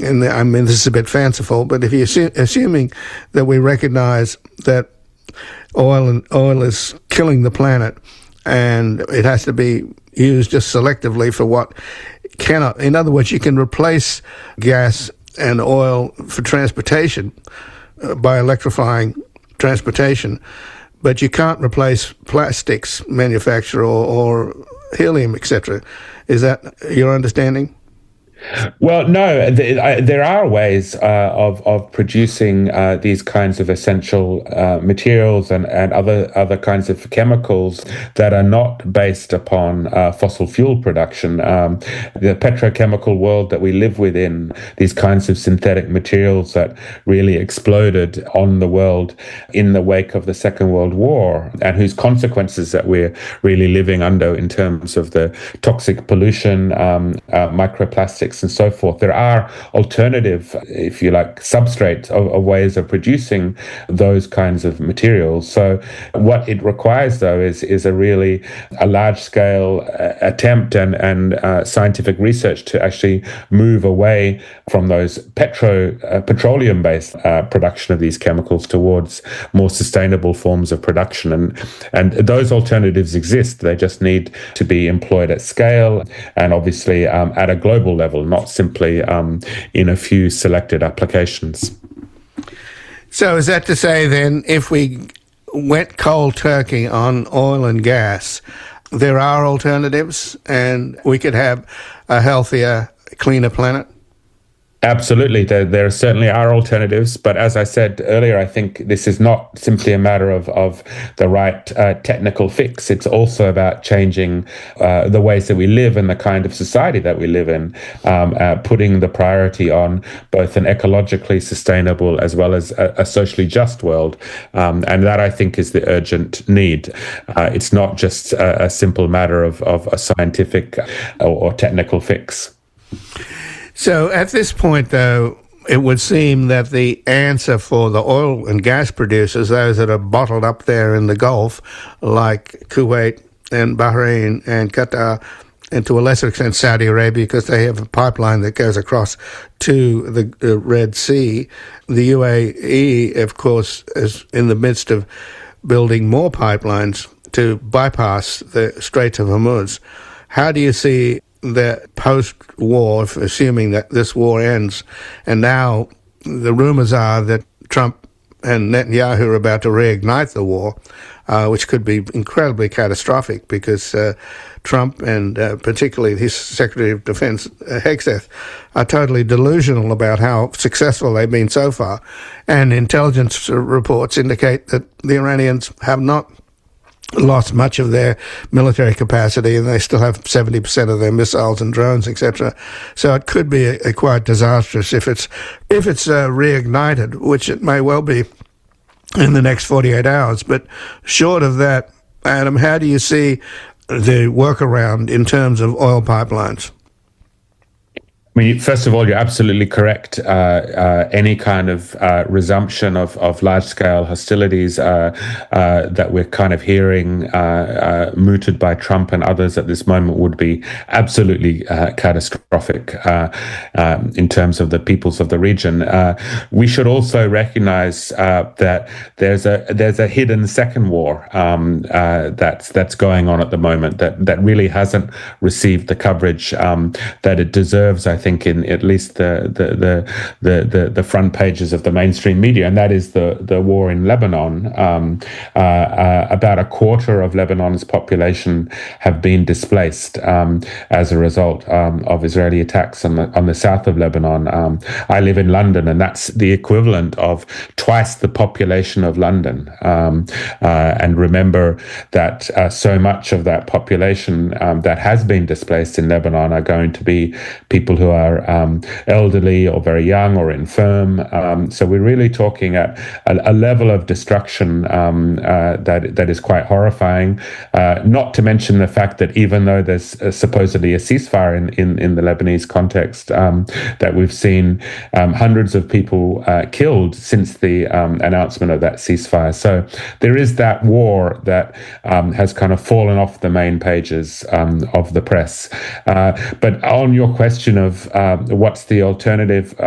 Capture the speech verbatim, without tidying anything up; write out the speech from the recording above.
and I mean this is a bit fanciful, but if you're assu- assuming that we recognize that oil and oil is killing the planet, and it has to be used just selectively for what cannot. In other words, you can replace gas and oil for transportation uh, by electrifying transportation, but you can't replace plastics manufacture or, or helium, et cetera. Is that your understanding? Well, no, th- I, there are ways uh, of of producing uh, these kinds of essential uh, materials and, and other other kinds of chemicals that are not based upon uh, fossil fuel production. Um, the petrochemical world that we live within, these kinds of synthetic materials that really exploded on the world in the wake of the Second World War, and whose consequences that we're really living under in terms of the toxic pollution, um, uh, microplastics, and so forth. There are alternative, if you like, substrates of, of ways of producing those kinds of materials. So what it requires, though, is is a really a large-scale uh, attempt and, and uh, scientific research to actually move away from those petro uh, petroleum-based uh, production of these chemicals towards more sustainable forms of production. And, and those alternatives exist. They just need to be employed at scale and obviously um, at a global level, not simply um, in a few selected applications. So is that to say then, if we went cold turkey on oil and gas, there are alternatives and we could have a healthier, cleaner planet? Absolutely. There, there certainly are alternatives. But as I said earlier, I think this is not simply a matter of, of the right uh, technical fix. It's also about changing uh, the ways that we live and the kind of society that we live in, um, uh, putting the priority on both an ecologically sustainable as well as a, a socially just world. Um, and that, I think, is the urgent need. Uh, it's not just a, a simple matter of, of a scientific or, or technical fix. So at this point, though, it would seem that the answer for the oil and gas producers, those that are bottled up there in the Gulf, like Kuwait and Bahrain and Qatar, and to a lesser extent Saudi Arabia, because they have a pipeline that goes across to the uh, Red Sea. The U A E, of course, is in the midst of building more pipelines to bypass the Straits of Hormuz. How do you see that post-war, assuming that this war ends, and now the rumors are that Trump and Netanyahu are about to reignite the war, uh, which could be incredibly catastrophic because uh, Trump and uh, particularly his Secretary of Defense, uh, Hegseth, are totally delusional about how successful they've been so far. And intelligence reports indicate that the Iranians have not lost much of their military capacity, and they still have seventy percent of their missiles and drones, et cetera. So it could be a, a quite disastrous if it's if it's uh, reignited, which it may well be in the next forty-eight hours. But short of that, Adam, how do you see the workaround in terms of oil pipelines? I mean, first of all, you're absolutely correct. Uh, uh, any kind of uh, resumption of, of large-scale hostilities uh, uh, that we're kind of hearing uh, uh, mooted by Trump and others at this moment would be absolutely uh, catastrophic uh, um, in terms of the peoples of the region. Uh, we should also recognize uh, that there's a there's a hidden second war um, uh, that's that's going on at the moment that that really hasn't received the coverage um, that it deserves, I think. In at least the the, the the the the front pages of the mainstream media, and that is the the war in Lebanon. Um, uh, uh, about a quarter of Lebanon's population have been displaced um, as a result um, of Israeli attacks on the on the south of Lebanon. Um, I live in London, and that's the equivalent of twice the population of London. Um, uh, and remember that uh, so much of that population um, that has been displaced in Lebanon are going to be people who are are um, elderly or very young or infirm. Um, so we're really talking at a, a level of destruction um, uh, that that is quite horrifying. Uh, not to mention the fact that even though there's uh, supposedly a ceasefire in, in, in the Lebanese context, um, that we've seen um, hundreds of people uh, killed since the um, announcement of that ceasefire. So there is that war that um, has kind of fallen off the main pages um, of the press. Uh, but on your question of uh, what's the alternative?